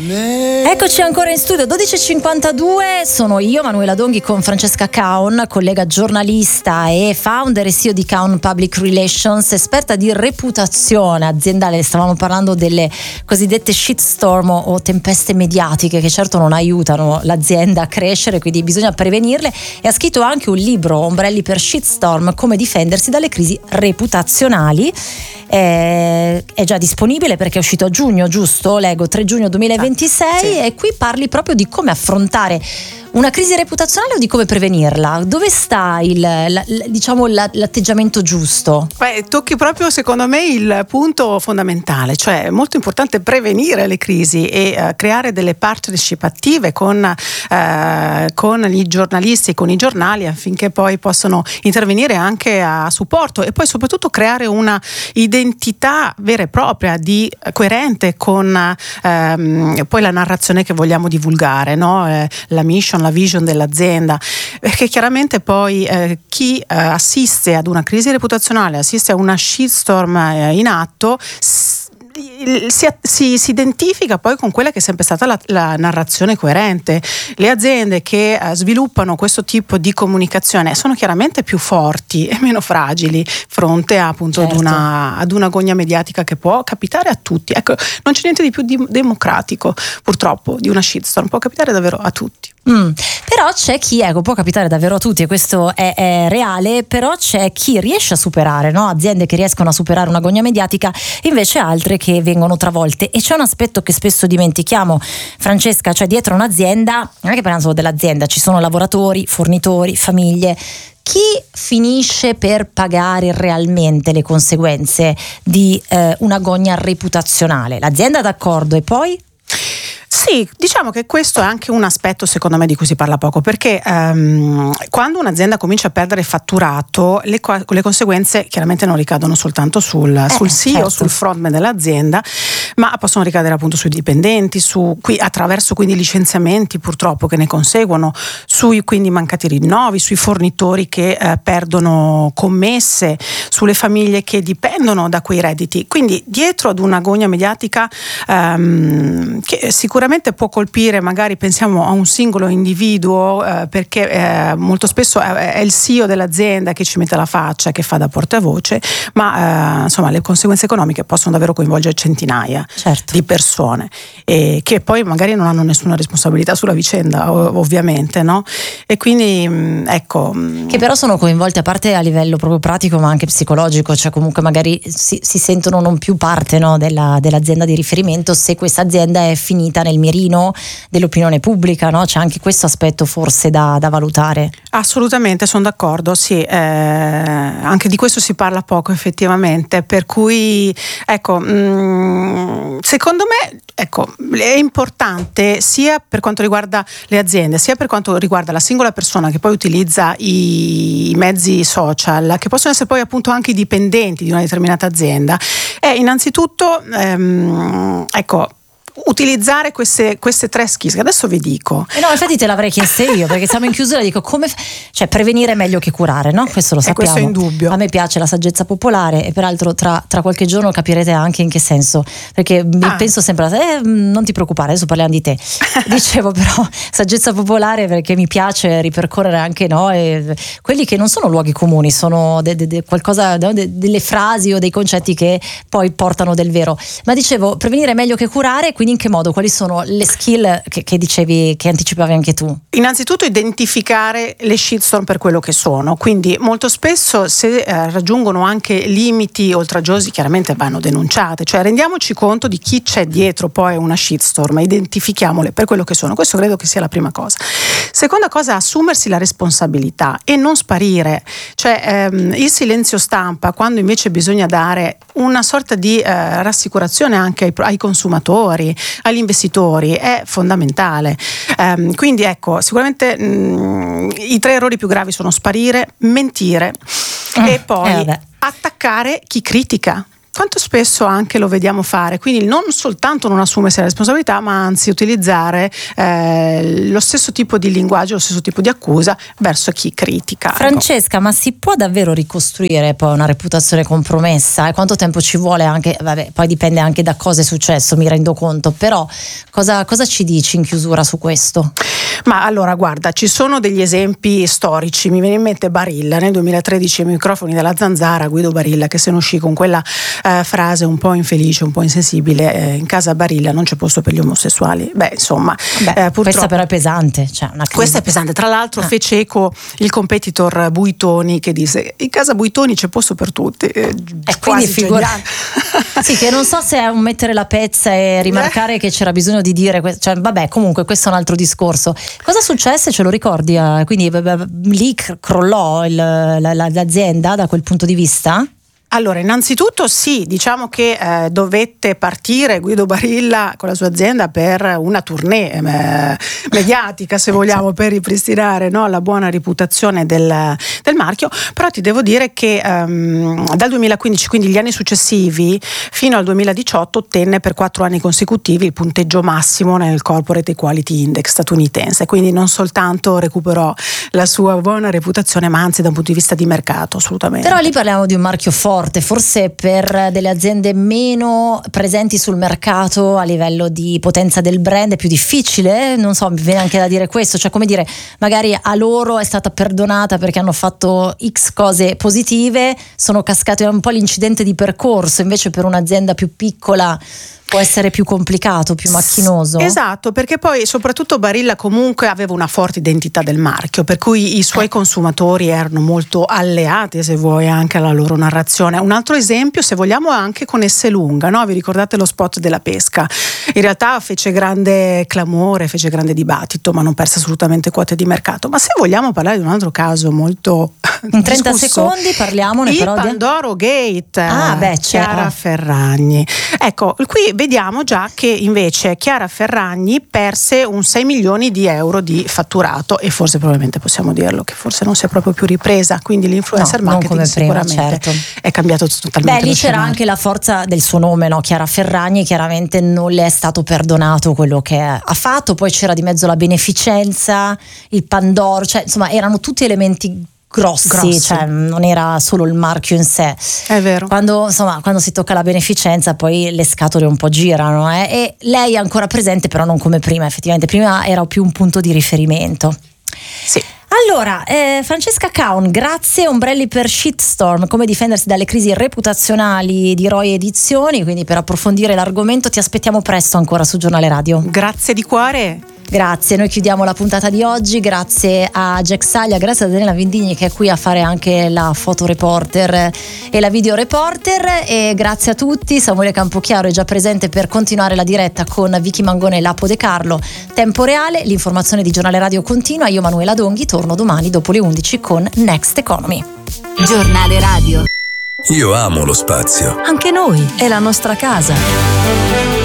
Eccoci ancora in studio, 12.52, sono io Manuela Donghi con Francesca Caon, collega giornalista e founder e CEO di Caon Public Relations, esperta di reputazione aziendale. Stavamo parlando delle cosiddette shitstorm o tempeste mediatiche che certo non aiutano l'azienda a crescere, quindi bisogna prevenirle, e ha scritto anche un libro, Ombrelli per Shitstorm, come difendersi dalle crisi reputazionali. È già disponibile perché è uscito a giugno, giusto? Leggo 3 giugno 2026, sì. E qui parli proprio di come affrontare una crisi reputazionale o di come prevenirla. Dove sta l'atteggiamento giusto? Tocchi proprio, secondo me, il punto fondamentale, cioè è molto importante prevenire le crisi e creare delle partnership attive con gli giornalisti e con i giornali, affinché poi possano intervenire anche a supporto, e poi soprattutto creare una identità vera e propria, coerente con poi la narrazione che vogliamo divulgare, no? La mission, la vision dell'azienda, perché chiaramente poi chi assiste ad una crisi reputazionale, assiste a una shitstorm in atto, si identifica poi con quella che è sempre stata la narrazione coerente. Le aziende che sviluppano questo tipo di comunicazione sono chiaramente più forti e meno fragili fronte appunto ad una gogna mediatica che può capitare a tutti. Ecco, non c'è niente di più democratico, purtroppo, di una shitstorm, può capitare davvero a tutti. Però c'è chi, può capitare davvero a tutti, e questo è reale, però c'è chi riesce a superare, no? Aziende che riescono a superare una gogna mediatica, invece altre che vengono travolte. E c'è un aspetto che spesso dimentichiamo, Francesca, cioè dietro un'azienda, non è che parliamo solo dell'azienda, ci sono lavoratori, fornitori, famiglie. Chi finisce per pagare realmente le conseguenze di una gogna reputazionale? L'azienda, d'accordo, e poi? Sì, diciamo che questo è anche un aspetto, secondo me, di cui si parla poco, perché quando un'azienda comincia a perdere fatturato, le conseguenze chiaramente non ricadono soltanto sul CEO, certo, sul frontman dell'azienda, ma possono ricadere appunto sui dipendenti, attraverso quindi licenziamenti purtroppo che ne conseguono, sui quindi mancati rinnovi, sui fornitori che perdono commesse, sulle famiglie che dipendono da quei redditi. Quindi dietro ad una gogna mediatica che sicuramente può colpire, magari pensiamo a un singolo individuo, perché molto spesso è il CEO dell'azienda che ci mette la faccia, che fa da portavoce, ma insomma le conseguenze economiche possono davvero coinvolgere centinaia, certo, di persone, e che poi magari non hanno nessuna responsabilità sulla vicenda, ovviamente, no? E quindi ecco, che però sono coinvolte, a parte a livello proprio pratico ma anche psicologico, cioè comunque magari si sentono non più parte, no, dell'azienda di riferimento, se questa azienda è finita nel mirino dell'opinione pubblica, no? C'è anche questo aspetto forse da valutare. Assolutamente, sono d'accordo, sì, anche di questo si parla poco effettivamente, per cui ecco, secondo me è importante, sia per quanto riguarda le aziende, sia per quanto riguarda la singola persona che poi utilizza i mezzi social, che possono essere poi appunto anche i dipendenti di una determinata azienda, è innanzitutto utilizzare queste 3 skills che adesso vi dico. No, infatti te l'avrei chieste io, perché siamo in chiusura, dico cioè prevenire è meglio che curare, no? Questo lo sappiamo. Questo è indubbio. A me piace la saggezza popolare, e peraltro tra qualche giorno capirete anche in che senso, perché penso sempre non ti preoccupare, adesso parliamo di te. Dicevo però saggezza popolare perché mi piace ripercorrere anche, no, quelli che non sono luoghi comuni, sono qualcosa, no, delle frasi o dei concetti che poi portano del vero. Ma dicevo, prevenire è meglio che curare. Quindi in che modo? Quali sono le skill che dicevi, che anticipavi anche tu? Innanzitutto identificare le shitstorm per quello che sono, quindi molto spesso se raggiungono anche limiti oltraggiosi chiaramente vanno denunciate, cioè rendiamoci conto di chi c'è dietro poi una shitstorm, identifichiamole per quello che sono. Questo credo che sia la prima cosa. Seconda cosa, assumersi la responsabilità e non sparire, cioè il silenzio stampa, quando invece bisogna dare una sorta di rassicurazione anche ai consumatori, agli investitori, è fondamentale. Quindi ecco, sicuramente i 3 errori più gravi sono sparire, mentire e poi attaccare chi critica. quanto spesso anche lo vediamo fare, quindi non soltanto non assumersi la responsabilità, ma anzi utilizzare lo stesso tipo di linguaggio, lo stesso tipo di accusa verso chi critica. Francesca, ma si può davvero ricostruire poi una reputazione compromessa? E quanto tempo ci vuole? Anche, vabbè, poi dipende anche da cosa è successo, mi rendo conto, però cosa ci dici in chiusura su questo? Ma allora guarda, ci sono degli esempi storici, mi viene in mente Barilla nel 2013 ai microfoni della Zanzara, Guido Barilla che se ne uscì con quella frase un po' infelice, un po' insensibile, in casa Barilla non c'è posto per gli omosessuali. Insomma, purtroppo questa però è pesante, questa è pesante, tra l'altro fece eco il competitor Buitoni che disse in casa Buitoni c'è posto per tutti, quindi sì, che non so se è un mettere la pezza e rimarcare che c'era bisogno di dire vabbè, comunque questo è un altro discorso. Cosa successe, ce lo ricordi? Quindi lì crollò l'azienda da quel punto di vista? Allora, innanzitutto sì, diciamo che dovette partire Guido Barilla con la sua azienda per una tournée mediatica, se vogliamo, per ripristinare, no, la buona reputazione del marchio, però ti devo dire che dal 2015, quindi gli anni successivi, fino al 2018 ottenne per 4 anni consecutivi il punteggio massimo nel Corporate Equality Index statunitense, quindi non soltanto recuperò la sua buona reputazione, ma anzi da un punto di vista di mercato, assolutamente. Però lì parliamo di un marchio forte, forse per delle aziende meno presenti sul mercato a livello di potenza del brand è più difficile, non so, mi viene anche da dire questo, cioè come dire, magari a loro è stata perdonata perché hanno fatto X cose positive, sono cascati un po' l'incidente di percorso, invece per un'azienda più piccola può essere più complicato, più macchinoso. Esatto, perché poi soprattutto Barilla comunque aveva una forte identità del marchio, per cui i suoi consumatori erano molto alleati, se vuoi, anche alla loro narrazione. Un altro esempio, se vogliamo, è anche con Esselunga, no? Vi ricordate lo spot della pesca? In realtà fece grande clamore, fece grande dibattito, ma non perse assolutamente quote di mercato. Ma se vogliamo parlare di un altro caso molto in 30 discusso, secondi parliamone, il però Pandoro Gate, Chiara certo. Ferragni. Ecco, qui vediamo già che invece Chiara Ferragni perse un 6 milioni di euro di fatturato, e forse probabilmente possiamo dirlo che forse non si è proprio più ripresa, quindi l'influencer marketing sicuramente certo. È cambiato totalmente. Lì c'era anche la forza del suo nome, no? Chiara Ferragni, chiaramente non le è stato perdonato quello che ha fatto, poi c'era di mezzo la beneficenza, il Pandoro, cioè insomma erano tutti elementi grossi, cioè non era solo il marchio in sé. È vero. Quando si tocca la beneficenza poi le scatole un po' girano, e lei è ancora presente, però non come prima, effettivamente prima era più un punto di riferimento. Sì. Allora, Francesca Caon, grazie. Ombrelli per Shitstorm, come difendersi dalle crisi reputazionali di Roy Edizioni, quindi per approfondire l'argomento ti aspettiamo presto ancora su Giornale Radio. Grazie di cuore. Grazie, noi chiudiamo la puntata di oggi, grazie a Jack Saglia, grazie a Daniela Vindigni che è qui a fare anche la fotoreporter e la videoreporter, e grazie a tutti. Samuele Campochiaro è già presente per continuare la diretta con Vicky Mangone e Lapo De Carlo. Tempo reale, l'informazione di Giornale Radio continua, io Manuela Donghi torno domani dopo le 11 con Next Economy. Giornale Radio. Io amo lo spazio. Anche noi, è la nostra casa.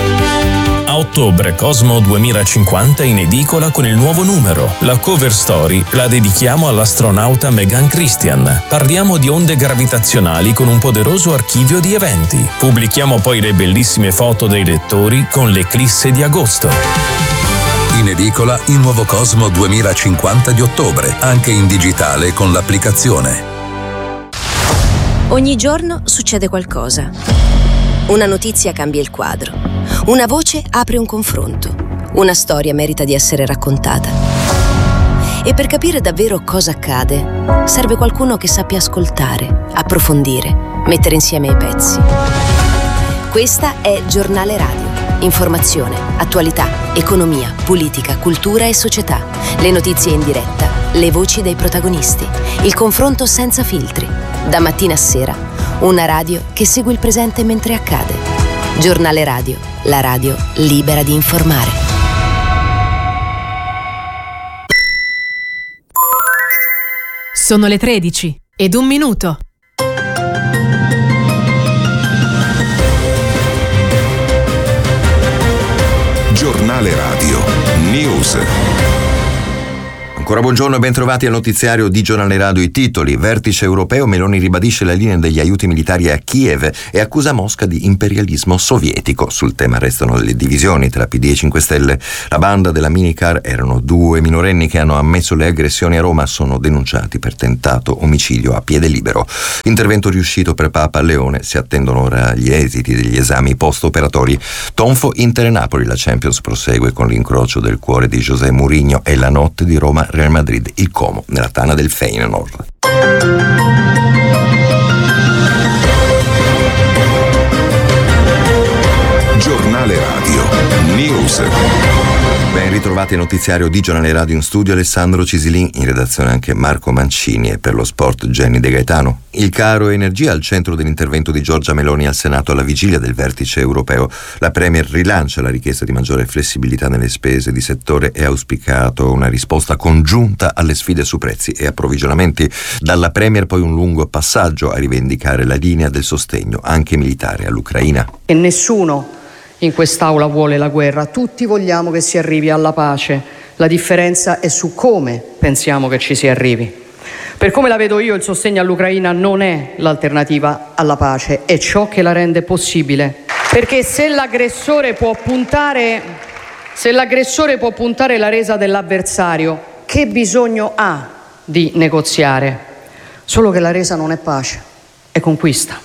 A ottobre Cosmo 2050 in edicola con il nuovo numero. La cover story la dedichiamo all'astronauta Megan Christian. Parliamo di onde gravitazionali con un poderoso archivio di eventi. Pubblichiamo poi le bellissime foto dei lettori con l'eclisse di agosto. In edicola il nuovo Cosmo 2050 di ottobre, anche in digitale con l'applicazione. Ogni giorno succede qualcosa. Una notizia cambia il quadro. Una voce apre un confronto. Una storia merita di essere raccontata. E per capire davvero cosa accade, serve qualcuno che sappia ascoltare, approfondire, mettere insieme i pezzi. Questa è Giornale Radio. Informazione, attualità, economia, politica, cultura e società. Le notizie in diretta, le voci dei protagonisti. Il confronto senza filtri. Da mattina a sera, una radio che segue il presente mentre accade. Giornale Radio, la radio libera di informare. Sono le 13:01. Giornale Radio News. Ancora buongiorno e ben trovati al notiziario di Giornale Radio. I titoli: vertice europeo, Meloni ribadisce la linea degli aiuti militari a Kiev e accusa Mosca di imperialismo sovietico. Sul tema restano le divisioni tra PD e 5 Stelle. La banda della minicar erano 2 minorenni che hanno ammesso le aggressioni a Roma, sono denunciati per tentato omicidio a piede libero. Intervento riuscito per Papa Leone, si attendono ora gli esiti degli esami post-operatori. Tonfo Inter e Napoli, la Champions prosegue con l'incrocio del cuore di José Mourinho e la notte di Roma Real Madrid, il Como nella tana del Feyenoord. Giornale Radio News. Ben ritrovati al notiziario di Giornale Radio, in studio Alessandro Cisilin, in redazione anche Marco Mancini e per lo sport Jenny De Gaetano. Il caro energia al centro dell'intervento di Giorgia Meloni al Senato alla vigilia del vertice europeo. La Premier rilancia la richiesta di maggiore flessibilità nelle spese di settore e ha auspicato una risposta congiunta alle sfide su prezzi e approvvigionamenti. Dalla Premier poi un lungo passaggio a rivendicare la linea del sostegno anche militare all'Ucraina. E nessuno in quest'Aula vuole la guerra, tutti vogliamo che si arrivi alla pace, la differenza è su come pensiamo che ci si arrivi. Per come la vedo io, il sostegno all'Ucraina non è l'alternativa alla pace, è ciò che la rende possibile. Perché se l'aggressore può puntare la resa dell'avversario, che bisogno ha di negoziare? Solo che la resa non è pace, è conquista.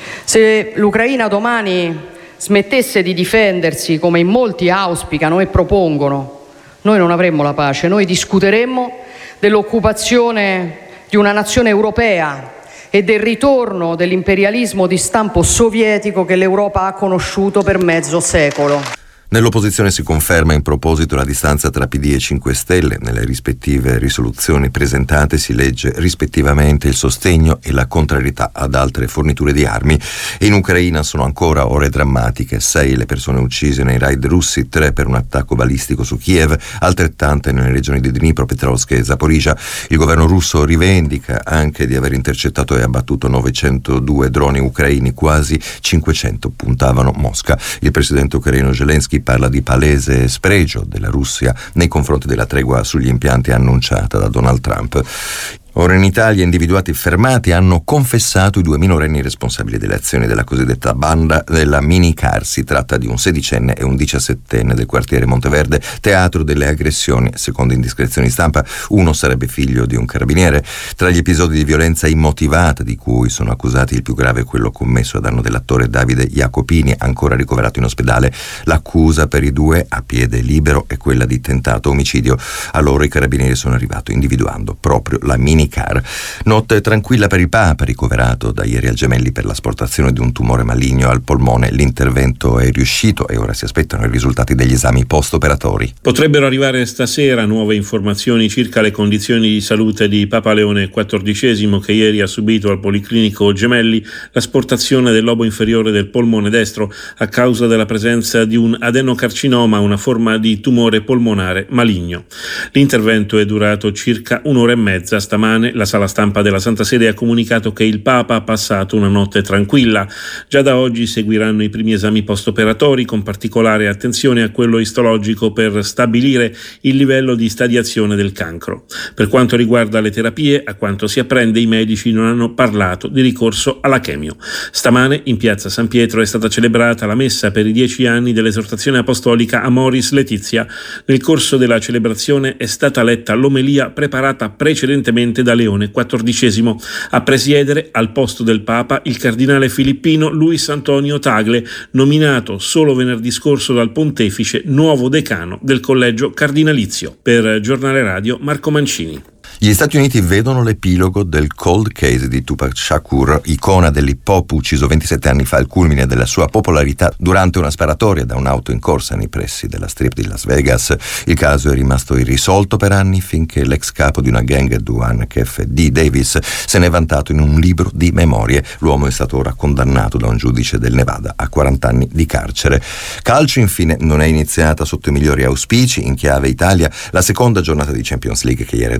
Se l'Ucraina domani smettesse di difendersi, come in molti auspicano e propongono, noi non avremmo la pace, noi discuteremmo dell'occupazione di una nazione europea e del ritorno dell'imperialismo di stampo sovietico che l'Europa ha conosciuto per mezzo secolo. Nell'opposizione si conferma in proposito la distanza tra PD e 5 Stelle. Nelle rispettive risoluzioni presentate si legge rispettivamente il sostegno e la contrarietà ad altre forniture di armi. In Ucraina sono ancora ore drammatiche: 6 le persone uccise nei raid russi, 3 per un attacco balistico su Kiev, altrettante nelle regioni di Dnipropetrovsk e Zaporizhzhia. Il governo russo rivendica anche di aver intercettato e abbattuto 902 droni ucraini, quasi 500 puntavano Mosca. Il presidente ucraino Zelensky parla di palese spregio della Russia nei confronti della tregua sugli impianti annunciata da Donald Trump. Ora in Italia individuati fermati hanno confessato i 2 minorenni responsabili delle azioni della cosiddetta banda della minicar. Si tratta di un 16enne e un 17enne del quartiere Monteverde, teatro delle aggressioni. Secondo indiscrezioni stampa, uno sarebbe figlio di un carabiniere. Tra gli episodi di violenza immotivata di cui sono accusati, il più grave è quello commesso a danno dell'attore Davide Jacopini, ancora ricoverato in ospedale. L'accusa per i 2 a piede libero è quella di tentato omicidio. A loro i carabinieri sono arrivati individuando proprio la minicar. Notte tranquilla per il Papa, ricoverato da ieri al Gemelli per l'asportazione di un tumore maligno al polmone. L'intervento è riuscito e ora si aspettano i risultati degli esami post-operatori. Potrebbero arrivare stasera nuove informazioni circa le condizioni di salute di Papa Leone XIV, che ieri ha subito al Policlinico Gemelli l'asportazione del lobo inferiore del polmone destro a causa della presenza di un adenocarcinoma, una forma di tumore polmonare maligno. L'intervento è durato circa un'ora e mezza. Stamane la sala stampa della Santa Sede ha comunicato che il Papa ha passato una notte tranquilla. Già da oggi seguiranno i primi esami post-operatori, con particolare attenzione a quello istologico per stabilire il livello di stadiazione del cancro. Per quanto riguarda le terapie, a quanto si apprende, i medici non hanno parlato di ricorso alla chemio. Stamane in piazza San Pietro è stata celebrata la messa per i 10 anni dell'esortazione apostolica Amoris Laetitia. Nel corso della celebrazione è stata letta l'omelia preparata precedentemente da Leone XIV. A presiedere, al posto del Papa, il cardinale filippino Luis Antonio Tagle, nominato solo venerdì scorso dal pontefice nuovo decano del collegio cardinalizio. Per Giornale Radio, Marco Mancini. Gli Stati Uniti vedono l'epilogo del cold case di Tupac Shakur, icona dell'hip hop ucciso 27 anni fa al culmine della sua popolarità durante una sparatoria da un'auto in corsa nei pressi della strip di Las Vegas. Il caso è rimasto irrisolto per anni finché l'ex capo di una gang, Duane Kef D. Davis, se n'è vantato in un libro di memorie. L'uomo è stato ora condannato da un giudice del Nevada a 40 anni di carcere. Calcio, infine, non è iniziata sotto i migliori auspici. In chiave Italia, la seconda giornata di Champions League, che ieri ha dovuto registrare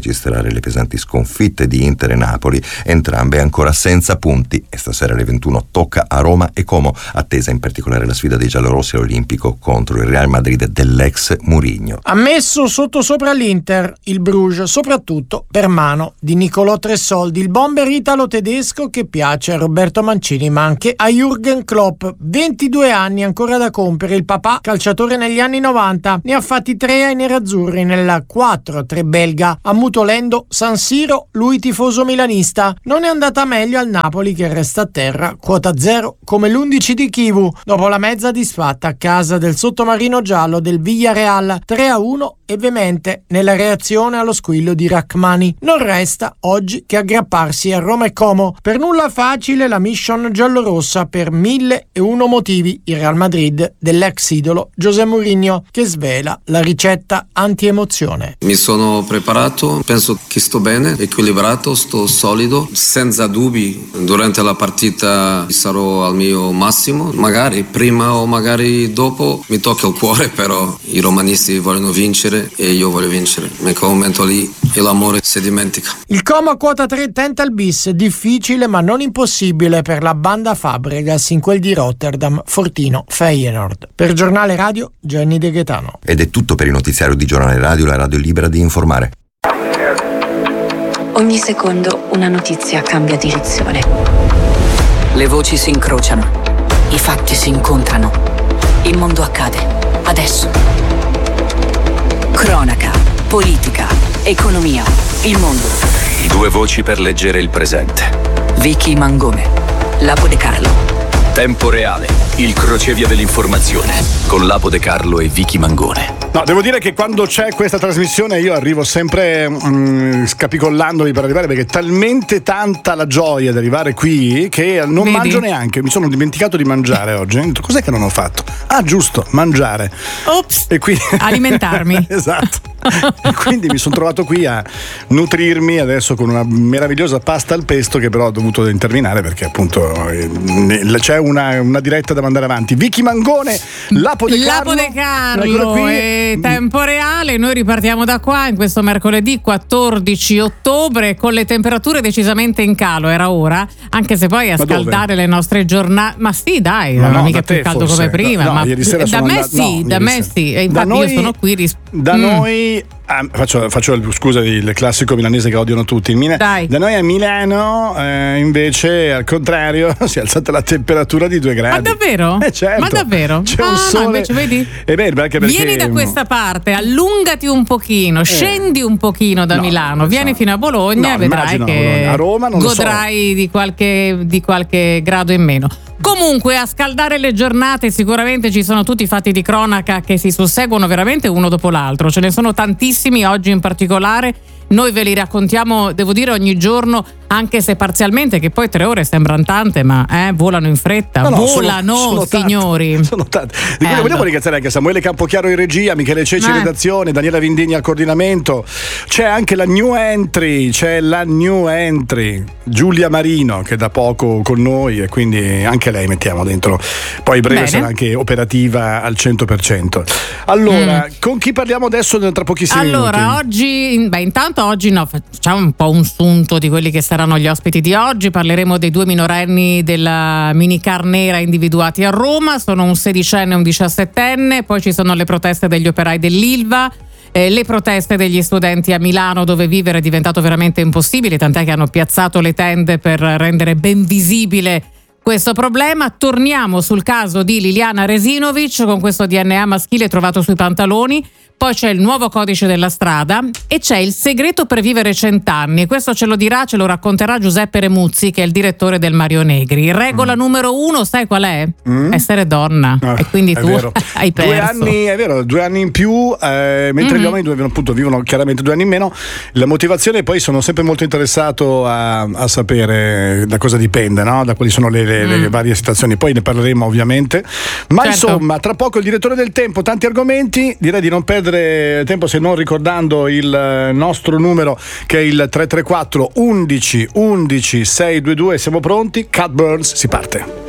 registrare le pesanti sconfitte di Inter e Napoli, entrambe ancora senza punti, e stasera alle 21 tocca a Roma e Como, attesa in particolare la sfida dei giallorossi all'Olimpico contro il Real Madrid dell'ex Mourinho. Ha messo sopra l'Inter il Bruges, soprattutto per mano di Nicolò Tressoldi, il bomber italo-tedesco che piace a Roberto Mancini ma anche a Jürgen Klopp. 22 anni ancora da compiere, il papà, calciatore negli anni 90, ne ha fatti 3 ai nerazzurri nella 4-3 belga, ammutolendo San Siro, lui tifoso milanista. Non è andata meglio al Napoli che resta a terra, quota 0 come l'11 di Kivu, dopo la mezza disfatta a casa del sottomarino giallo del Villarreal 3-1 e veemente nella reazione allo squillo di Rachmani. Non resta oggi che aggrapparsi a Roma e Como. Per nulla facile la mission giallorossa per 1001 motivi, il Real Madrid dell'ex idolo José Mourinho, che svela la ricetta anti-emozione. Mi sono preparato, penso che sto bene, equilibrato, sto solido, senza dubbi. Durante la partita sarò al mio massimo, magari prima o magari dopo mi tocca il cuore, però i romanisti vogliono vincere e io voglio vincere. In quel momento lì l'amore si dimentica. Il Como a quota 3 tenta il bis, difficile ma non impossibile per la banda Fabregas in quel di Rotterdam, Fortino, Feyenoord. Per Giornale Radio, Gianni De Gaetano. Ed è tutto per il notiziario di Giornale Radio, la radio libera di informare. Ogni secondo una notizia cambia direzione. Le voci si incrociano, i fatti si incontrano, il mondo accade, adesso. Cronaca, politica, economia, il mondo. 2 voci per leggere il presente. Vicky Mangone, Lapo De Carlo. Tempo reale, il crocevia dell'informazione con Lapo De Carlo e Vicky Mangone. No, devo dire che quando c'è questa trasmissione io arrivo sempre scapicollandomi per arrivare, perché è talmente tanta la gioia di arrivare qui che non mangio neanche. Mi sono dimenticato di mangiare oggi. Cos'è che non ho fatto? Ah, giusto, mangiare. Ops, e quindi... alimentarmi. Esatto. E quindi mi sono trovato qui a nutrirmi adesso con una meravigliosa pasta al pesto, che però ho dovuto terminare perché appunto c'è una diretta da mandare avanti. Vicky Mangone, Lapo De Carlo e Tempo Reale. Noi ripartiamo da qua in questo mercoledì 14 ottobre con le temperature decisamente in calo, era ora, anche se poi a scaldare le nostre giornate. Ma sì, dai, non è mica più caldo come prima. No, ma ieri sera da me sì, da me sì. E infatti io sono qui da noi. Faccio scusa il classico milanese che odiano tutti. Da noi a Milano invece al contrario si è alzata la temperatura di 2 gradi. Ma davvero? Certo. Ma davvero? C'è un sole. No, invece vedi? Perché vieni da questa parte, allungati un pochino, scendi un pochino da Milano, vieni fino a Bologna e vedrai che a Roma non godrai di qualche grado in meno. Comunque a scaldare le giornate sicuramente ci sono tutti i fatti di cronaca che si susseguono veramente uno dopo l'altro, ce ne sono tantissimi oggi in particolare. Noi ve li raccontiamo, devo dire, ogni giorno, anche se parzialmente, che poi 3 ore sembrano tante, ma volano in fretta. Volano, sono signori. Sono tante. Vogliamo ringraziare anche Samuele Campochiaro in regia, Michele Ceci in redazione, Daniela Vindini al coordinamento. C'è anche la new entry, Giulia Marino, che da poco con noi, e quindi anche lei mettiamo dentro. Poi breve sarà anche operativa al 100%. Allora, con chi parliamo adesso tra pochissimi minuti? Allora, oggi facciamo un po' un sunto di quelli che saranno gli ospiti di oggi. Parleremo dei 2 minorenni della minicar nera individuati a Roma, sono un 16enne e un 17enne. Poi ci sono le proteste degli operai dell'Ilva, le proteste degli studenti a Milano, dove vivere è diventato veramente impossibile, tant'è che hanno piazzato le tende per rendere ben visibile questo problema. Torniamo sul caso di Liliana Resinovic con questo DNA maschile trovato sui pantaloni. Poi c'è il nuovo codice della strada e c'è il segreto per vivere 100 anni. Questo ce lo racconterà Giuseppe Remuzzi, che è il direttore del Mario Negri. Regola numero 1, sai qual è? Essere donna. E quindi tu hai perso. 2 anni in più, mentre gli uomini vivono chiaramente 2 anni in meno. La motivazione, poi sono sempre molto interessato a sapere da cosa dipende, no? Da quali sono le varie situazioni. Poi ne parleremo ovviamente. Ma insomma, tra poco il direttore del Tempo, tanti argomenti, direi di non perdere tempo se non ricordando il nostro numero, che è il 334 11 11 622. Siamo pronti? Cat Burns, si parte.